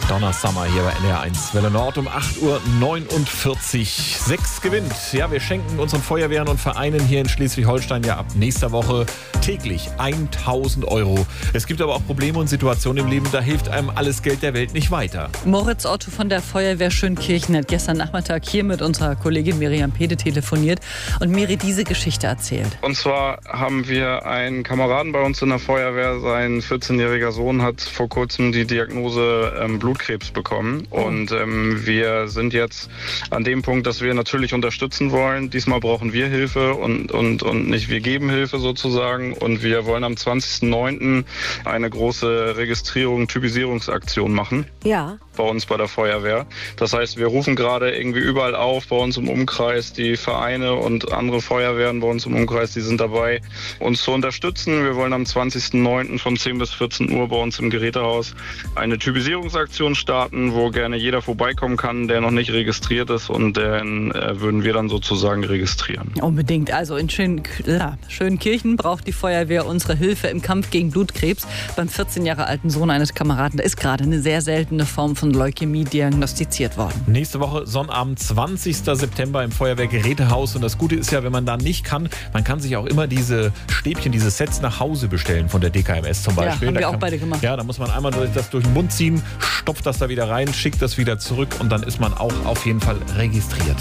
Donna Summer hier bei NDR1 Welle Nord um 8:49 Uhr. 6 gewinnt. Ja, wir schenken unseren Feuerwehren und Vereinen hier in Schleswig-Holstein ja ab nächster Woche täglich 1.000 Euro. Es gibt aber auch Probleme und Situationen im Leben, da hilft einem alles Geld der Welt nicht weiter. Moritz Otto von der Feuerwehr Schönkirchen hat gestern Nachmittag hier mit unserer Kollegin Miriam Pede telefoniert und Miri diese Geschichte erzählt. Und zwar haben wir einen Kameraden bei uns in der Feuerwehr. Sein 14-jähriger Sohn hat vor kurzem die Diagnose Blutkrebs bekommen. Und wir sind jetzt an dem Punkt, dass wir natürlich unterstützen wollen. Diesmal brauchen wir Hilfe und nicht wir geben Hilfe sozusagen. Und wir wollen am 20.09. eine große Typisierungsaktion machen. Ja. Bei uns bei der Feuerwehr. Das heißt, wir rufen gerade irgendwie überall auf bei uns im Umkreis. Die Vereine und andere Feuerwehren bei uns im Umkreis, die sind dabei, uns zu unterstützen. Wir wollen am 20.09. von 10 bis 14 Uhr bei uns im Gerätehaus eine Typisierungsaktion starten, wo gerne jeder vorbeikommen kann, der noch nicht registriert ist, und den würden wir dann sozusagen registrieren. Unbedingt. Also in Schönkirchen braucht die Feuerwehr unsere Hilfe im Kampf gegen Blutkrebs. Beim 14 Jahre alten Sohn eines Kameraden, da ist gerade eine sehr seltene Form von Leukämie diagnostiziert worden. Nächste Woche Sonnabend, 20. September im Feuerwehrgerätehaus. Und das Gute ist ja, wenn man da nicht kann, man kann sich auch immer diese Stäbchen, diese Sets nach Hause bestellen von der DKMS zum Beispiel. Ja, haben wir auch beide gemacht. Ja, da muss man einmal das durch den Mund ziehen, stopft das da wieder rein, schickt das wieder zurück und dann ist man auch auf jeden Fall registriert.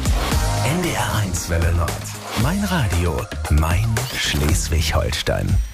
NDR1 Welle Nord. Mein Radio, mein Schleswig-Holstein.